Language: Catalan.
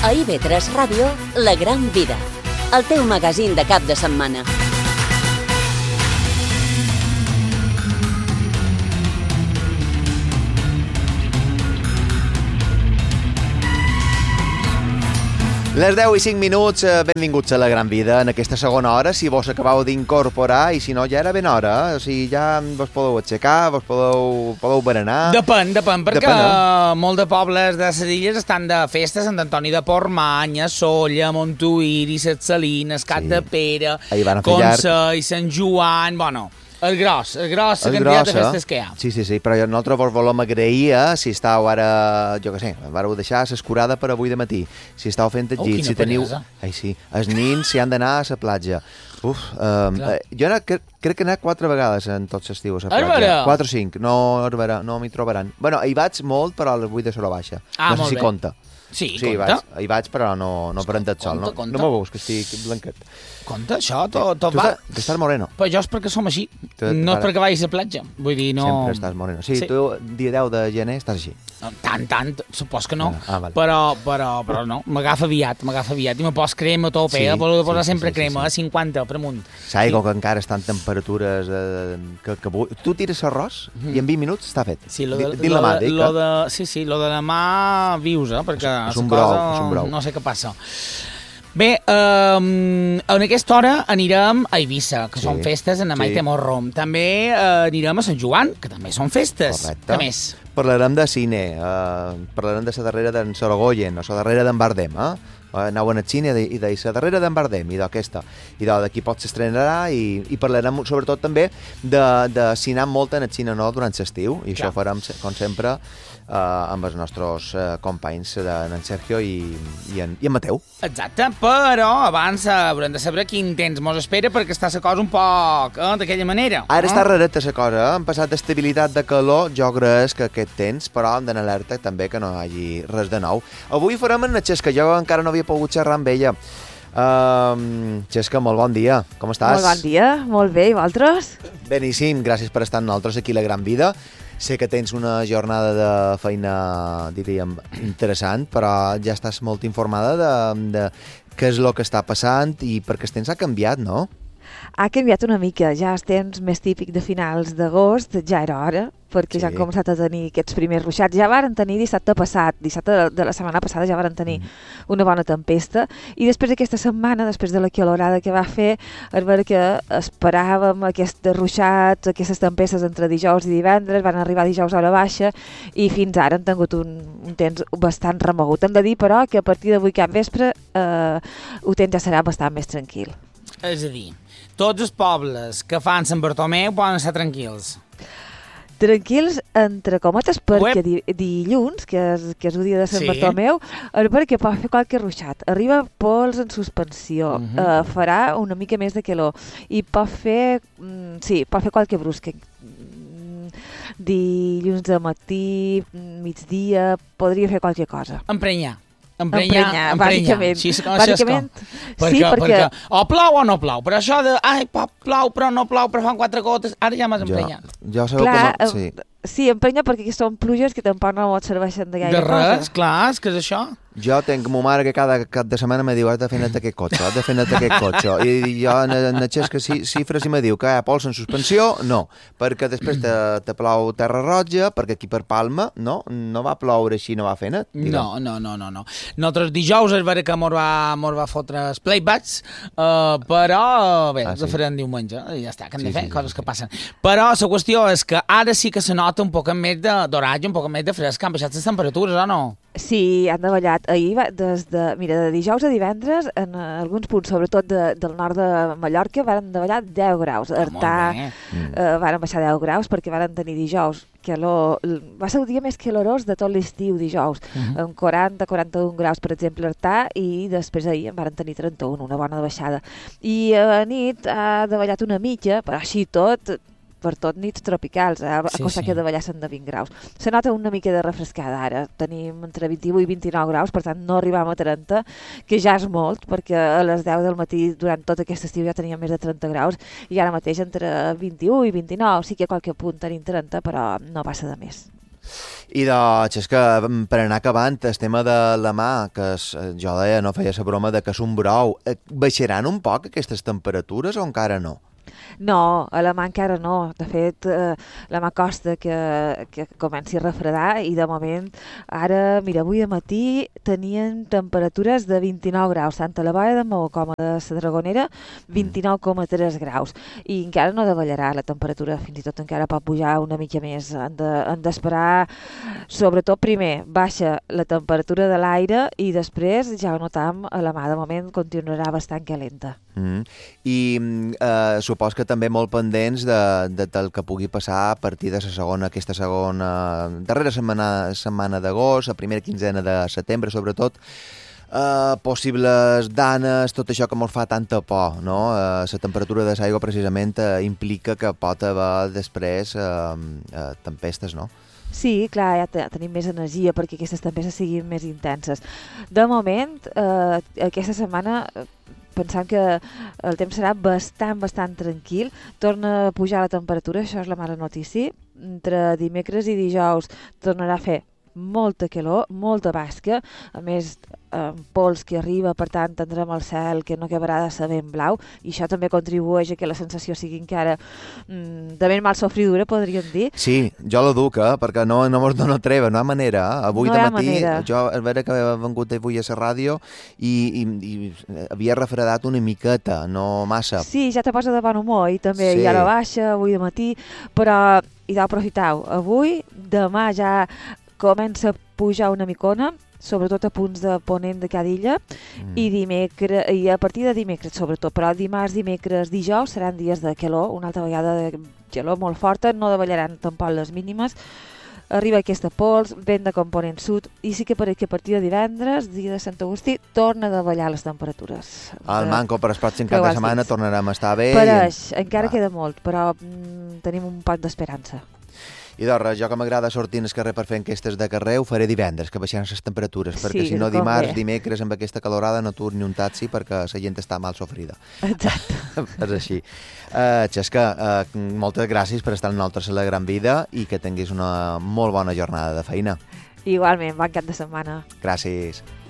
A IB3 Ràdio, La Gran Vida, el teu magazín de cap de setmana. Les 10 i 5 minuts, benvinguts a La Gran Vida en aquesta segona hora, si vos acabeu d'incorporar i si no ja era ben hora, o sigui, ja vos podeu aixecar, vos podeu berenar... Depèn, perquè molts de pobles de les illes estan de festes, Sant Antoni de Portmany, Solla, Montuïri, Ses Salines, Cap de Pere, Consell, Sant Joan... Bueno, el gros, la quantitat de festes que hi ha. Sí, però nosaltres vos volem agrair, si estàu ara, jo què sé, vareu deixar l'escurada per avui de matí, si estàu fent el llit, si teniu... Els nins si han d'anar a la platja. Jo crec que he anat 4 vegades en tots els estius a la platja. 4 o 5, no m'hi trobaran. Bueno, hi vaig molt, però a les 8 de Sora Baixa. No sé si compta. Sí, compta. Hi vaig, però no prendre't sol. No m'ho veus, que estic blanquet. Compte, això, tot va. Tu estàs moreno. Però jo és perquè som així. No és perquè vagis a platja. Vull dir, no... Sempre estàs moreno. Sí, tu dia 10 de gener estàs així. Tant, supos que no. Però no, m'agafa aviat i me pos crema a tope, de posar sempre crema, a 50 per amunt. Saps que encara estan temperatures que... Tu tires arròs i en 20 minuts està fet. Sí, lo de la mà vius, perquè és un brou. No sé què passa. Bé, en aquesta hora anirem a Eivissa, que són festes en Maite Morrom. També anirem a Sant Joan, que també són festes. Correcte. Què més? Parlarem de cine, parlarem de la darrera d'en Sorogoyen, o la darrera d'en Bardem, anaven al cine i de la darrera d'en Bardem i d'aquesta, i d'aquí pot s'estrenarà i parlarem sobretot també de cine molt en el cine nou durant l'estiu, i això ho farem com sempre amb els nostres companys en Sergio i en Mateu. Exacte, però abans haurem de saber quin temps mos espera, perquè està la cosa un poc d'aquella manera. Ara està rareta la cosa, han passat d'estabilitat de calor, jo crec que aquest temps, però hem d'anar alerta també que no hi hagi res de nou. Avui farem en Xesca, jo encara no havia pogut xerrar amb ella. Xesca, molt bon dia, com estàs? Molt bon dia, molt bé, i vosaltres? Beníssim, gràcies per estar amb nosaltres aquí a La Gran Vida. Sé que tens una jornada de feina, diríem, interessant, però ja estàs molt informada de què és el que està passant i perquè el temps ha canviat, no? Ha canviat una mica, ja el temps més típic de finals d'agost, ja era hora, perquè ja han començat a tenir aquests primers ruixats. Ja varen tenir dissabte de la setmana passada ja varen tenir una bona tempesta, i després d'aquesta setmana, després de la calorada que va fer, és vera que esperàvem aquests ruixats, aquestes tempestes entre dijous i divendres, van arribar dijous a hora baixa, i fins ara han tingut un temps bastant remogut. Hem de dir, però, que a partir d'avui cap vespre el temps ja serà bastant més tranquil. És a dir, tots els pobles que fan Sant Bartomeu poden estar tranquils. Tranquils, entre cometes, perquè dilluns, que és el dia de Sant Bartomeu, és perquè pot fer qualque ruixat. Arriba pols en suspensió, farà una mica més de calor, i pot fer qualque brusca. Dilluns de matí, migdia, podria fer qualque cosa. Emprenyar, bàsicament. Sí, perquè o plou o no plou, però això de plou però no plou, però fan 4 gotes, ara ja m'has emprenyat. Jo sabeu com... Sí, emprenya perquè són pluges que tampoc no et serveixen de gaire cosa. De res, clar, és que és això. Jo tenc ma mare que cada cap de setmana me diu has de fer net aquest cotxe, i jo en el Xesca xifres i me diu que hi ha pols en suspensió, no, perquè després te plou terra roja, perquè aquí per Palma no va ploure així, no va fer net. No. Nosaltres dijous és vera que mos va fotre els playbacks, però bé, ho farem diumenge, i ja està, que hem de fer coses que passen. Però la qüestió és que ara sí que se nota un poc més d'oratge, un poc més de fresc, han baixat les temperatures, o no? Sí, han davallat. Ahir, de dijous a divendres, en alguns punts, sobretot del nord de Mallorca, van davallar 10 graus. Artà van baixar 10 graus perquè van tenir dijous. Va ser el dia més calorós de tot l'estiu, dijous, amb 40-41 graus, per exemple, Artà, i després ahir en van tenir 31, una bona baixada. I a nit ha davallat una mitja, però així tot per tot nits tropicals, a costa que davallar són de 20 graus. Se nota una mica de refrescada ara, tenim entre 21 i 29 graus, per tant no arribam a 30, que ja és molt, perquè a les 10 del matí durant tot aquest estiu ja teníem més de 30 graus, i ara mateix entre 21 i 29, sí que a qualque punt tenim 30, però no passa de més. I doncs, és que per anar acabant, el tema de la mà, que jo deia, no feia la broma de que és un brou, baixaran un poc aquestes temperatures o encara no? No, a la mà encara no. De fet, la mà costa que comenci a refredar i de moment, ara, mira, avui de matí tenien temperatures de 29 graus, tant a la Boia de Maó com a la Dragonera, 29,3 graus. I encara no davallarà la temperatura, fins i tot encara pot pujar una mica més. Han d'esperar, sobretot primer, baixa la temperatura de l'aire i després ja ho notam a la mà. De moment continuarà bastant calenta. I supos que també molt pendents del que pugui passar a partir de aquesta segona darrera setmana d'agost, la primera quinzena de setembre, sobretot possibles danes, tot això que ens fa tanta por, no? La temperatura de l'aigua precisament implica que pot haver després tempestes, no? Sí, clar, ja tenim més energia perquè aquestes tempestes siguin més intenses. De moment, aquesta setmana pensant que el temps serà bastant tranquil, torna a pujar la temperatura, això és la mala notícia. Entre dimecres i dijous tornarà a fer molta calor, molta basca, a més pols que arriba, per tant tindrem el cel que no acabarà de ser ben blau i això també contribueix a que la sensació sigui encara de ben mal sofridura, podríem dir. Sí, jo la duc, perquè no mos dona treva, no hi ha manera. Avui de matí, jo a veure que he vengut avui a la ràdio i havia refredat una miqueta, no massa. Sí, ja te posa de bon humor i també hi ha la baixa avui de matí, però i d'aprofitau, avui, demà ja comença a pujar una micona, sobretot a punts de ponent de cada illa, i a partir de dimecres, sobretot, però dimarts, dimecres, dijous seran dies de calor, una altra vegada de calor molt forta, no davallaran tampoc les mínimes, arriba aquesta pols, vent de component sud, i sí que a partir de divendres, dia de Sant Agustí, torna a davallar les temperatures. El manco per els pròxims cap de setmana tornarem a estar bé. Pareix, encara queda molt, però tenim un poc d'esperança. I doncs, jo que m'agrada sortir al carrer per fer enquestes de carrer, ho faré divendres, que baixaran les temperatures, perquè si no dimarts, dimecres, amb aquesta calorada no turni un taxi perquè la gent està mal sofrida. Exacte. És així. Xesca, moltes gràcies per estar amb nosaltres a La Gran Vida i que tinguis una molt bona jornada de feina. Igualment, bon cap de setmana. Gràcies.